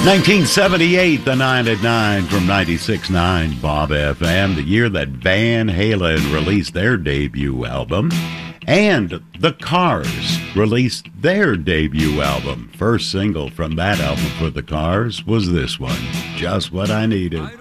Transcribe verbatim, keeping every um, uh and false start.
nineteen seventy-eight, the nine at nine from ninety-six point nine Bob F M, the year that Van Halen released their debut album, and the Cars released their debut album. First single from that album for the Cars was this one, Just What I Needed.